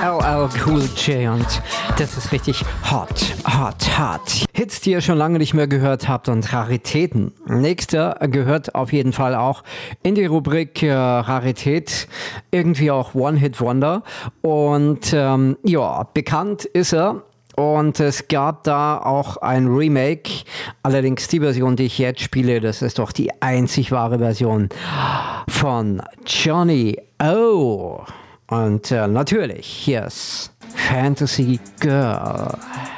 LL Cool J und das ist richtig hot. Hits, die ihr schon lange nicht mehr gehört habt und Raritäten. Nächster gehört auf jeden Fall auch in die Rubrik Rarität, irgendwie auch One-Hit-Wonder und bekannt ist er. Und es gab da auch ein Remake, allerdings die Version, die ich jetzt spiele, das ist doch die einzig wahre Version von Johnny O. Und natürlich, hier ist Fantasy Girl.